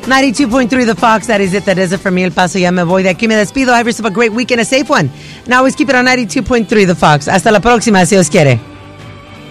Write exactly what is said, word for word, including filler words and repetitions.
ninety-two point three The Fox, that is it, that is it for me, El Paso, ya me voy de aquí, me despido. Have yourself a great weekend, a safe one. Now always keep it on ninety-two point three The Fox. Hasta la próxima, si Dios quiere.